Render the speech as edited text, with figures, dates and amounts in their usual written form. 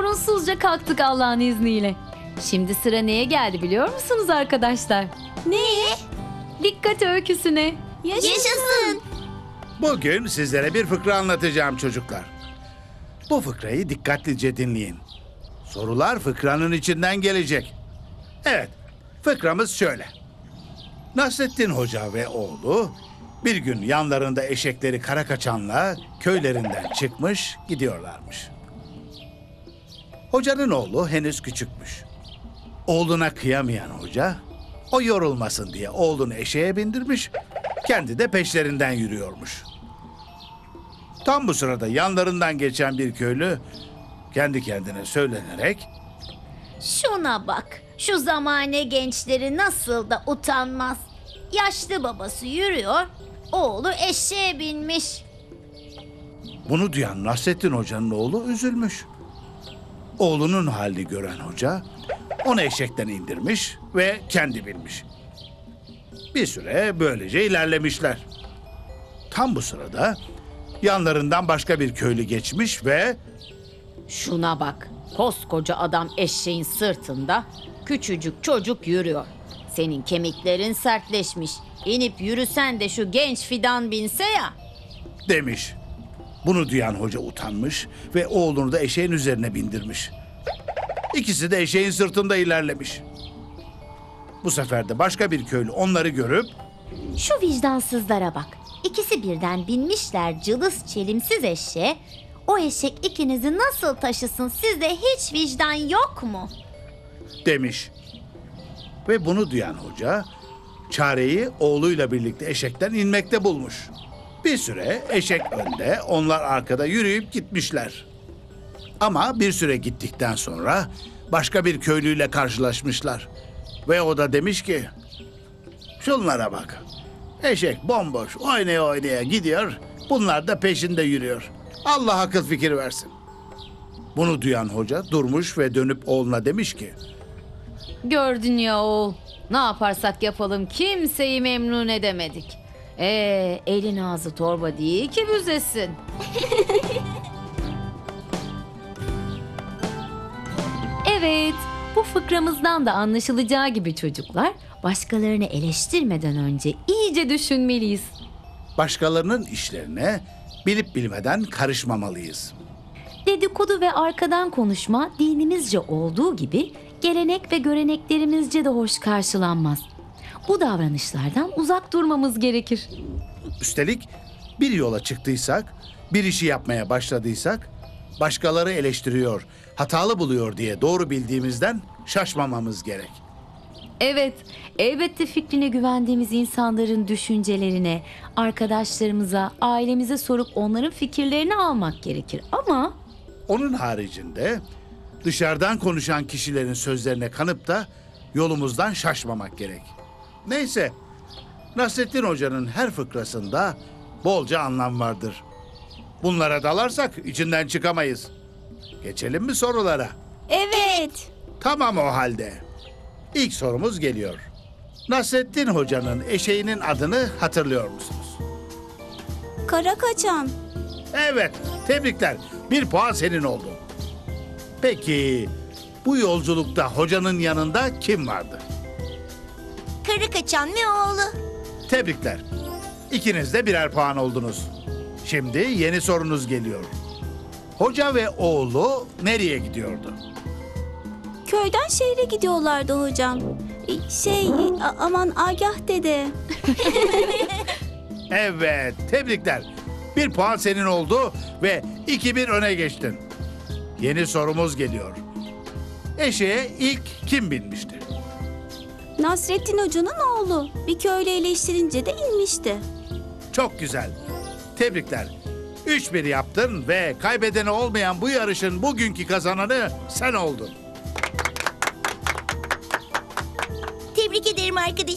sorunsuzca kalktık Allah'ın izniyle. Şimdi sıra neye geldi biliyor musunuz arkadaşlar? Ne? Dikkat öyküsüne. Yaşasın. Bugün sizlere bir fıkra anlatacağım çocuklar. Bu fıkrayı dikkatlice dinleyin. Sorular fıkranın içinden gelecek. Evet, fıkramız şöyle. Nasrettin Hoca ve oğlu bir gün yanlarında eşekleri Karakaçan'la köylerinden çıkmış gidiyorlarmış. Hocanın oğlu henüz küçükmüş. Oğluna kıyamayan hoca, o yorulmasın diye oğlunu eşeğe bindirmiş, kendi de peşlerinden yürüyormuş. Tam bu sırada yanlarından geçen bir köylü kendi kendine söylenerek Şuna bak. Şu zamane gençleri nasıl da utanmaz. Yaşlı babası yürüyor, oğlu eşeğe binmiş. bunu duyan Nasrettin Hoca'nın oğlu üzülmüş. Oğlunun halini gören hoca onu eşekten indirmiş ve kendi binmiş. Bir süre böylece ilerlemişler. Tam bu sırada yanlarından başka bir köylü geçmiş ve Şuna bak, koskoca adam eşeğin sırtında, küçücük çocuk yürüyor. Senin kemiklerin sertleşmiş. İnip yürüsen de şu genç fidan binse ya. demiş. Bunu duyan hoca utanmış ve oğlunu da eşeğin üzerine bindirmiş. İkisi de eşeğin sırtında ilerlemiş. Bu sefer de başka bir köylü onları görüp Şu vicdansızlara bak. İkisi birden binmişler cılız çelimsiz eşeğe. O eşek ikinizi nasıl taşısın? Sizde hiç vicdan yok mu? demiş. Ve bunu duyan hoca çareyi oğluyla birlikte eşekten inmekte bulmuş. Bir süre eşek önde, onlar arkada yürüyüp gitmişler. Ama bir süre gittikten sonra başka bir köylüyle karşılaşmışlar. Ve o da demiş ki, şunlara bak. Eşek bomboş oynaya oynaya gidiyor, bunlar da peşinde yürüyor. Allah akıl fikir versin. Bunu duyan hoca durmuş ve dönüp oğluna demiş ki, Gördün ya oğul. Ne yaparsak yapalım kimseyi memnun edemedik. Elin ağzı torba değil ki büzesin. Evet, bu fıkramızdan da anlaşılacağı gibi çocuklar, başkalarını eleştirmeden önce iyice düşünmeliyiz. başkalarının işlerine bilip bilmeden karışmamalıyız. Dedikodu ve arkadan konuşma dinimizce olduğu gibi gelenek ve göreneklerimizce de hoş karşılanmaz. Bu davranışlardan uzak durmamız gerekir. Üstelik bir yola çıktıysak, bir işi yapmaya başladıysak, başkaları eleştiriyor, hatalı buluyor diye doğru bildiğimizden şaşmamamız gerek. Evet, elbette fikrine güvendiğimiz insanların düşüncelerine, arkadaşlarımıza, ailemize sorup onların fikirlerini almak gerekir. Ama Onun haricinde dışarıdan konuşan kişilerin sözlerine kanıp da yolumuzdan şaşmamak gerek. Neyse, Nasrettin Hoca'nın her fıkrasında bolca anlam vardır. Bunlara dalarsak içinden çıkamayız. Geçelim mi sorulara? Evet. Tamam o halde. İlk sorumuz geliyor. Nasrettin Hoca'nın eşeğinin adını hatırlıyor musunuz? Karakaçan. Evet, tebrikler. 1 puan senin oldu. Peki, bu yolculukta hocanın yanında kim vardı? Karakaçan ve oğlu. Tebrikler. İkiniz de 1'er puan oldunuz. Şimdi yeni sorunuz geliyor. Hoca ve oğlu nereye gidiyordu? Köyden şehre gidiyorlardı hocam. Aman Agah dede. Evet, tebrikler. 1 puan senin oldu ve 2-1 öne geçtin. Yeni sorumuz geliyor. Eşeğe ilk kim binmişti? Nasrettin Hoca'nın oğlu. Bir köylü eleştirince de inmişti. Çok güzel. Tebrikler. 3-1 yaptın ve kaybedeni olmayan bu yarışın bugünkü kazananı sen oldun. Tebrik ederim arkadaşım.